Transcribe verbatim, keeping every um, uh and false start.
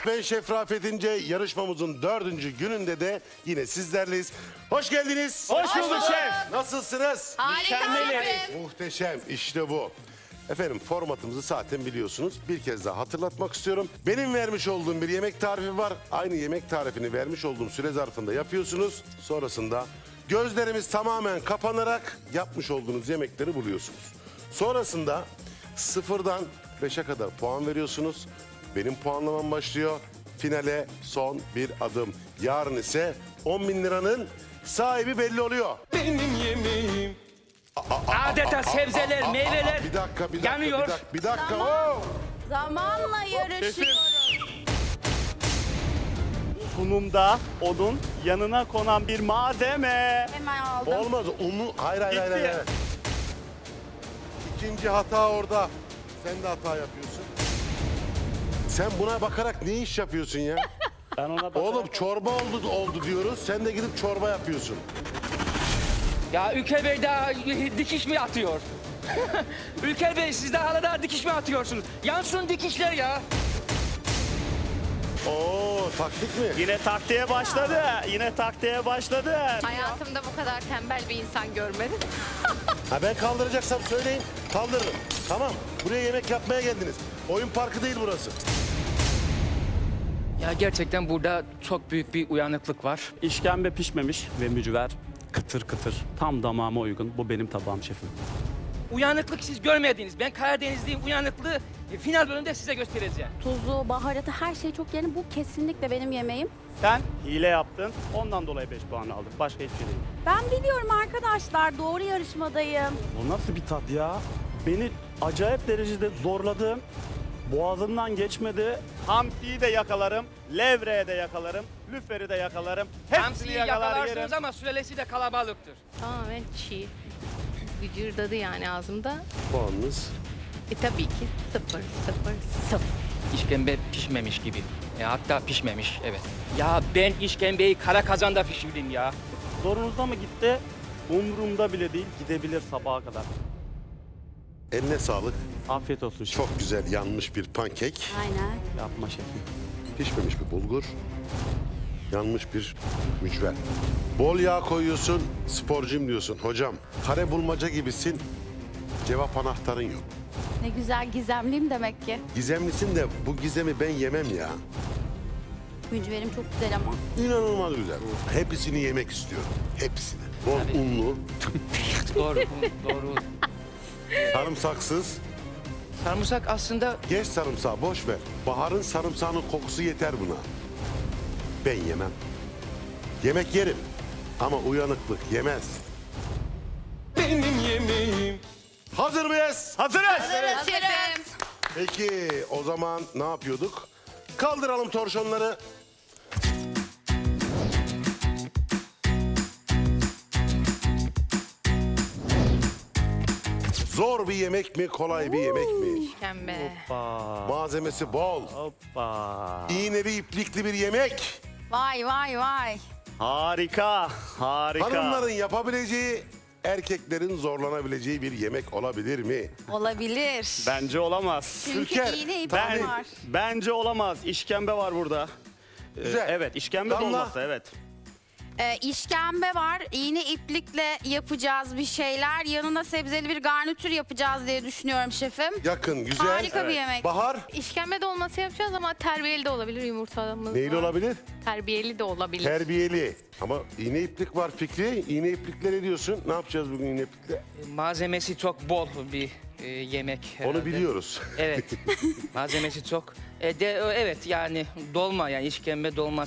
ben Şef Rafet İnce. Yarışmamızın dördüncü gününde de yine sizlerleyiz. Hoş geldiniz. Hoş bulduk şef. Nasılsınız? Harika şefim. Muhteşem, işte bu. Efendim formatımızı zaten biliyorsunuz. Bir kez daha hatırlatmak istiyorum. Benim vermiş olduğum bir yemek tarifi var. Aynı yemek tarifini vermiş olduğum süre zarfında yapıyorsunuz. Sonrasında gözlerimiz tamamen kapanarak yapmış olduğunuz yemekleri buluyorsunuz. Sonrasında sıfırdan beşe kadar puan veriyorsunuz. Benim puanlamam başlıyor. Finale son bir adım. Yarın ise on bin liranın sahibi belli oluyor. Benim yemeğim. Adeta sebzeler, meyveler Bir dakika, bir dakika, yanıyor. bir dakika. Bir dakika. Tamam. Oo! Zamanla yarışıyoruz. Sunumda onun yanına konan bir malzeme. Hemen aldım. Olmaz. Unlu... Hayır, hayır, hayır, Gitti. hayır. İkinci hata orada. Sen de hata yapıyorsun. Sen buna bakarak ne iş yapıyorsun ya? Ben ona bakarak... Oğlum çorba oldu oldu diyoruz. Sen de gidip çorba yapıyorsun. Ya Ülker Bey daha dikiş mi atıyor? Ülker Bey siz de hala dikiş mi atıyorsunuz? Yansın dikişler ya. Oo, taktik mi? Yine taktiğe başladı. Yine taktiğe başladı. Hayatımda bu kadar tembel bir insan görmedim. Ha, ben kaldıracaksam söyleyin. Kaldırırım. Tamam. Buraya yemek yapmaya geldiniz. Oyun parkı değil burası. Ya gerçekten burada çok büyük bir uyanıklık var. İşkembe pişmemiş ve mücver kıtır kıtır. Tam damağıma uygun. Bu benim tabağım şefim. Uyanıklık siz görmediniz. Ben Karadenizliyim, uyanıklığı e, final bölümünde size göstereceğim. Tuzu, baharatı her şey çok yerinde. Bu kesinlikle benim yemeğim. Sen hile yaptın. Ondan dolayı beş puan aldın. Başka hiçbir şey değil. Ben biliyorum arkadaşlar. Doğru yarışmadayım. O nasıl bir tat ya? Beni acayip derecede zorladı. Boğazımdan geçmedi. Hamsiyi de yakalarım. Levreği de yakalarım. Lüferi de yakalarım. Hepsini Hamsiyi yakalar yerim. yakalarsınız ama sürelesi de kalabalıktır. Tamamen çiğ. Gıcırdadı yani ağzımda. Puanınız. E tabii ki sıfır, sıfır, sıfır. İşkembe pişmemiş gibi. E, hatta pişmemiş, evet. Ya ben işkembeyi kara kazanda pişirdim ya. Zorunuzda mı gitti? Umurumda bile değil. Gidebilir sabaha kadar. Eline sağlık. Afiyet olsun şef. Çok güzel yanmış bir pankek. Aynen. Yapma şefim. Pişmemiş bir bulgur. Yanmış bir mücver. Bol yağ koyuyorsun, sporcuyum diyorsun. Hocam, kare bulmaca gibisin. Cevap anahtarın yok. Ne güzel gizemliyim demek ki. Gizemlisin de bu gizemi ben yemem ya. Mücverim çok güzel ama. İnanılmaz güzel. Hepsini yemek istiyorum. Hepsini. Bol Tabii. unlu, Doğru, bu doğru. sarımsaksız. Sarımsak aslında Geç sarımsağı, boş ver. Baharın sarımsağının kokusu yeter buna. Ben yemem. Yemek yerim. Ama uyanıklık yemez. Benim yemeğim. Hazır mıyız? Hazırız. Şefim. Peki o zaman ne yapıyorduk? Kaldıralım torşonları. Zor bir yemek mi, kolay bir yemek mi? İşkembe. Hoppa. Malzemesi bol. Hoppa. İğneli iplikli bir yemek. Vay vay vay. Harika. Harika. Hanımların yapabileceği, erkeklerin zorlanabileceği bir yemek olabilir mi? Olabilir. Bence olamaz. Çünkü Ülker, iğne ipim Ben, var. bence olamaz. İşkembe var burada. Ee, Güzel. evet, işkembe Damla. dolması, evet. Ee, işkembe var. İğne iplikle yapacağız bir şeyler. Yanına sebzeli bir garnitür yapacağız diye düşünüyorum şefim. Yakın, güzel. Harika bir Evet. yemek. Bahar, İşkembe dolması yapacağız ama terbiyeli de olabilir yumurtamız. neyli var. olabilir? Terbiyeli de olabilir. Terbiyeli. Ama iğne iplik var Fikri. İğne iplikle ne diyorsun? Ne yapacağız bugün iğne iplikle? e, malzemesi çok bol bir e, yemek herhalde. Onu biliyoruz. Evet, malzemesi çok. E, de, evet yani dolma yani işkembe dolması.